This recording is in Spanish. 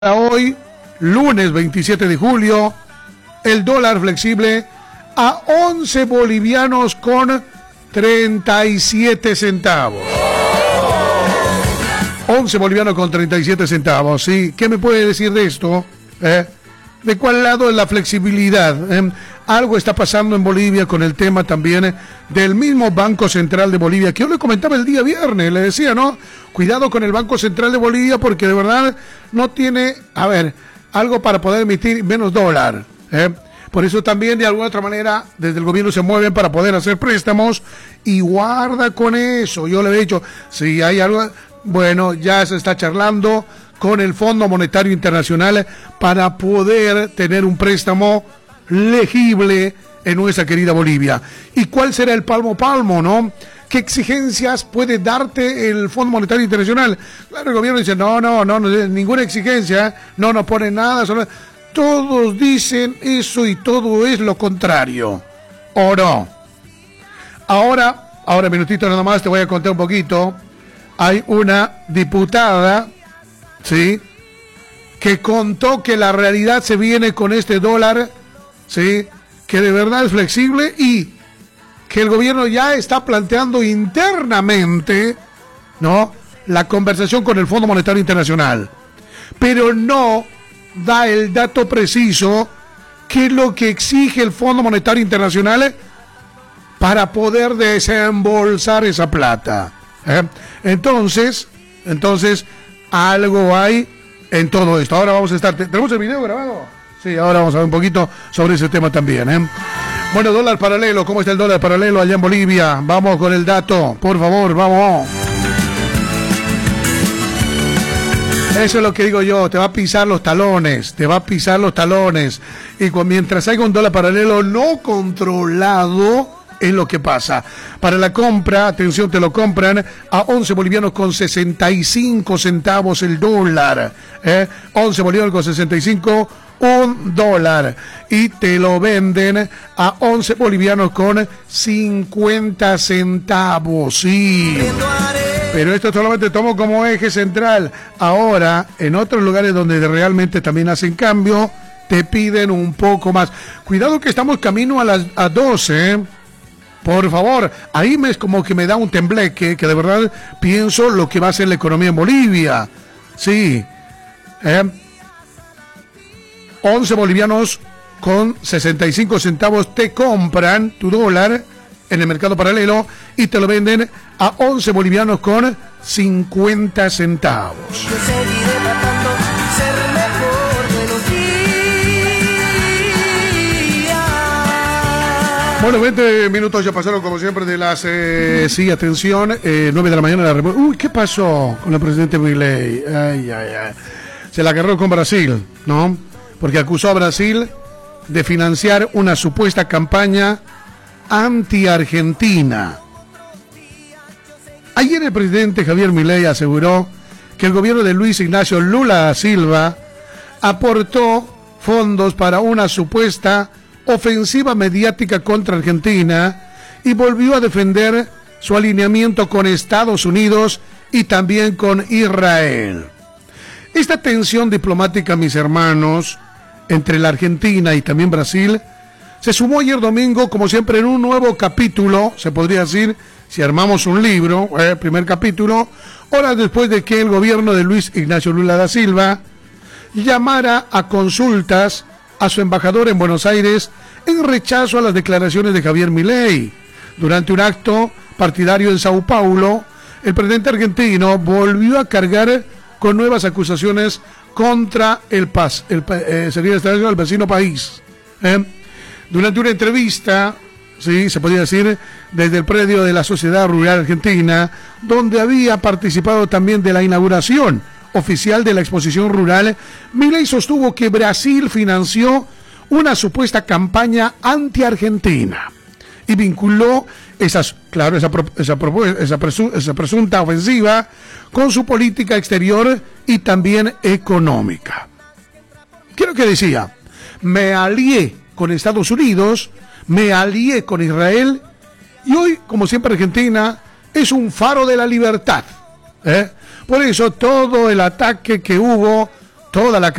Hoy, lunes 27 de julio, el dólar flexible a 11 bolivianos con 37 centavos. 11 bolivianos con 37 centavos, ¿sí? ¿Qué me puede decir de esto? ¿De cuál lado es la flexibilidad? Algo está pasando en Bolivia con el tema también del mismo Banco Central de Bolivia, que yo le comentaba el día viernes, le decía, ¿no? Cuidado con el Banco Central de Bolivia porque de verdad no tiene, algo para poder emitir menos dólar. Por eso también de alguna otra manera desde el gobierno se mueven para poder hacer préstamos y guarda con eso. Yo le he dicho, si hay algo, bueno, ya se está charlando con el Fondo Monetario Internacional para poder tener un préstamo legible en nuestra querida Bolivia. ¿Y cuál será el palmo a palmo, no? ¿Qué exigencias puede darte el Fondo Monetario Internacional? Claro, el gobierno dice, no, ninguna exigencia, no pone nada, todos dicen eso y todo es lo contrario, ¿o no? Ahora, minutito nada más, te voy a contar un poquito. Hay una diputada, ¿sí?, que contó que la realidad se viene con este dólar, ¿sí?, que de verdad es flexible y que el gobierno ya está planteando internamente, ¿no?, la conversación con el Fondo Monetario Internacional, pero no da el dato preciso qué es lo que exige el Fondo Monetario Internacional para poder desembolsar esa plata. Entonces, algo hay en todo esto. Ahora vamos a estar, ¿tenemos el video grabado? Sí, ahora vamos a ver un poquito sobre ese tema también, Bueno, dólar paralelo, ¿cómo está el dólar paralelo allá en Bolivia? Vamos con el dato, por favor, vamos. Eso es lo que digo yo, te va a pisar los talones. Y mientras haya un dólar paralelo no controlado, es lo que pasa. Para la compra, atención, te lo compran a 11 bolivianos con 65 centavos el dólar. 11 bolivianos con 65 un dólar. Y te lo venden a 11 bolivianos con 50 centavos. Sí. Pero esto solamente tomo como eje central. Ahora, en otros lugares donde realmente también hacen cambio, te piden un poco más. Cuidado que estamos camino a 12, Por favor, ahí es como que me da un tembleque, que de verdad pienso lo que va a ser la economía en Bolivia. Sí. 11 bolivianos con 65 centavos te compran tu dólar en el mercado paralelo y te lo venden a 11 bolivianos con 50 centavos. Bueno, 20 minutos ya pasaron como siempre de las... sí, atención, 9 de la mañana. Uy, ¿qué pasó con el presidente Milei? Ay. Se la agarró con Brasil, ¿no? Porque acusó a Brasil de financiar una supuesta campaña anti-Argentina. Ayer el presidente Javier Milei aseguró que el gobierno de Luis Ignacio Lula da Silva aportó fondos para una supuesta ofensiva mediática contra Argentina y volvió a defender su alineamiento con Estados Unidos y también con Israel. Esta tensión diplomática, mis hermanos, entre la Argentina y también Brasil, se sumó ayer domingo, como siempre, en un nuevo capítulo, se podría decir, si armamos un libro, primer capítulo, horas después de que el gobierno de Luis Ignacio Lula da Silva llamara a consultas a su embajador en Buenos Aires en rechazo a las declaraciones de Javier Milei. Durante un acto partidario en Sao Paulo, el presidente argentino volvió a cargar con nuevas acusaciones contra el vecino país. Durante una entrevista, sí, se podría decir, desde el predio de la Sociedad Rural Argentina, donde había participado también de la inauguración oficial de la exposición rural, Milei sostuvo que Brasil financió una supuesta campaña anti-argentina y vinculó esa presunta ofensiva con su política exterior y también económica. ¿Qué es lo que decía? Me alié con Estados Unidos, me alié con Israel y hoy, como siempre, Argentina es un faro de la libertad. Por eso todo el ataque que hubo toda la